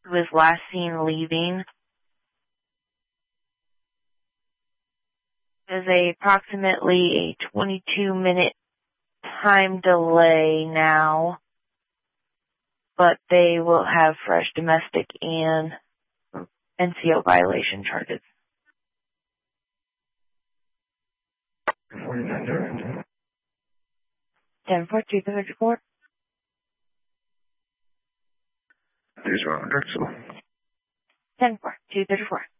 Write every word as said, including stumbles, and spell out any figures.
who was last seen leaving. There's a approximately a twenty-two minute time delay now, but they will have fresh domestic and N C O violation charges. ten four two thirty-four. There's one hundred, so. ten four two thirty-four.